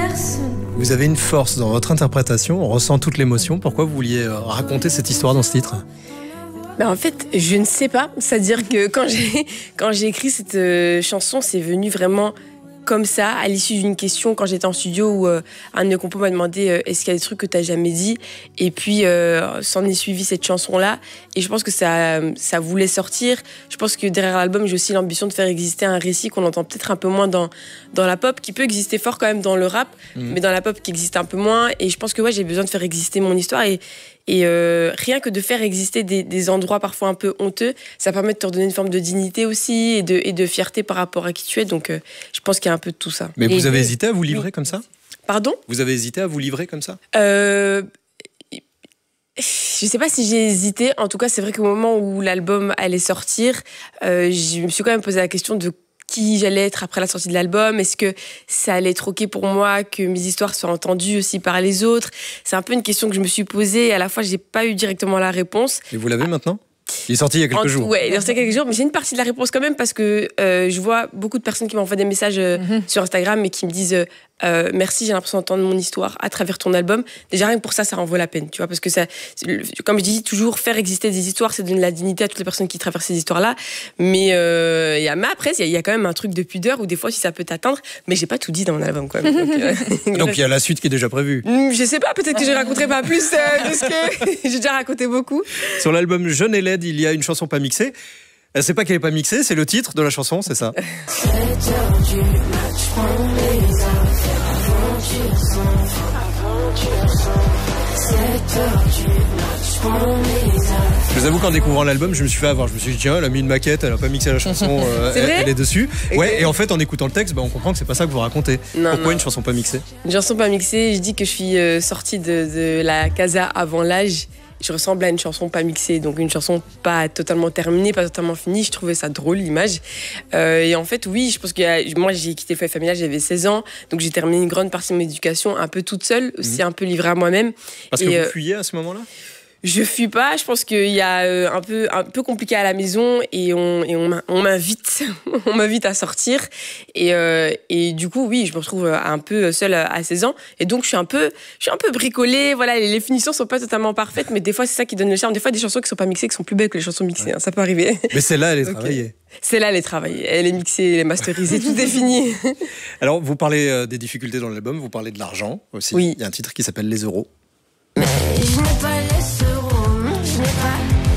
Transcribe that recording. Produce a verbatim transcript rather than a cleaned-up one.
personne. Vous avez une force dans votre interprétation, on ressent toute l'émotion. Pourquoi vous vouliez raconter cette histoire dans ce titre ? Ben en fait, je ne sais pas. C'est-à-dire que quand j'ai, quand j'ai écrit cette euh, chanson, c'est venu vraiment comme ça, à l'issue d'une question, quand j'étais en studio, où euh, un de mes compos m'a demandé euh, est-ce qu'il y a des trucs que tu n'as jamais dit ? Et puis, euh, s'en est suivi cette chanson-là. Et je pense que ça, ça voulait sortir. Je pense que derrière l'album, j'ai aussi l'ambition de faire exister un récit qu'on entend peut-être un peu moins dans, dans la pop, qui peut exister fort quand même dans le rap, mmh. mais dans la pop qui existe un peu moins. Et je pense que ouais, j'ai besoin de faire exister mon histoire. Et, et euh, rien que de faire exister des, des endroits parfois un peu honteux, ça permet de te redonner une forme de dignité aussi et de, et de fierté par rapport à qui tu es. Donc, euh, je pense qu'il y a un peu de tout ça. Mais et vous avez de... hésité à vous livrer oui. comme ça ? Pardon ? Vous avez hésité à vous livrer comme ça ? euh... Je sais pas si j'ai hésité. En tout cas, c'est vrai qu'au moment où l'album allait sortir, euh, je me suis quand même posé la question de qui j'allais être après la sortie de l'album. Est-ce que ça allait être OK pour moi que mes histoires soient entendues aussi par les autres ? C'est un peu une question que je me suis posée. Et à la fois, j'ai pas eu directement la réponse. Et vous l'avez maintenant ? Il est sorti il y a quelques en, jours. Ouais, il est sorti il y a quelques jours, mais j'ai une partie de la réponse quand même parce que euh, je vois beaucoup de personnes qui m'envoient des messages euh, mm-hmm. sur Instagram et qui me disent euh, merci, j'ai l'impression d'entendre mon histoire à travers ton album. Déjà rien que pour ça, ça en vaut la peine, tu vois, parce que ça, comme je dis toujours, faire exister des histoires, c'est donner de la dignité à toutes les personnes qui traversent ces histoires-là. Mais, euh, y a, mais après, il y, y a quand même un truc de pudeur où des fois, si ça peut t'atteindre, mais j'ai pas tout dit dans mon album quand même. Donc, euh, donc il y a la suite qui est déjà prévue. Je sais pas, peut-être que je raconterai pas plus euh, de ce que j'ai déjà raconté beaucoup. Sur l'album Jeune et laide, il y a une chanson pas mixée. C'est pas qu'elle est pas mixée, c'est le titre de la chanson, c'est ça. Je vous avoue qu'en découvrant l'album, je me suis fait avoir. Je me suis dit, tiens, elle a mis une maquette, elle a pas mixé la chanson, euh, elle, elle est dessus. Okay. Ouais, et en fait, en écoutant le texte, bah, on comprend que c'est pas ça que vous racontez. Non, Pourquoi non. une chanson pas mixée ? Une chanson pas mixée, je dis que je suis euh, sortie de, de la casa avant l'âge. Je ressemble à une chanson pas mixée, donc une chanson pas totalement terminée, pas totalement finie. Je trouvais ça drôle, l'image. Euh, et en fait, oui, je pense que moi, j'ai quitté le foyer familial, j'avais seize ans, donc j'ai terminé une grande partie de mon éducation un peu toute seule, aussi mmh. un peu livrée à moi-même. Parce et que vous euh, fuyiez à ce moment-là ? Je fuis pas, je pense qu'il y a euh, un peu un peu compliqué à la maison et on et on, on m'invite on m'invite à sortir et euh, et du coup oui, je me retrouve un peu seule à seize ans et donc je suis un peu je suis un peu bricolée, voilà, les, les finitions sont pas totalement parfaites mais des fois c'est ça qui donne le charme, des fois des chansons qui sont pas mixées qui sont plus belles que les chansons mixées, ouais. hein, ça peut arriver. Mais celle-là elle est okay. travaillée. Celle-là elle est travaillée, elle est mixée, elle est masterisée, tout est fini. Alors vous parlez euh, des difficultés dans l'album, vous parlez de l'argent aussi. Oui. Il y a un titre qui s'appelle Les Euros. Mais je n'ai pas laissé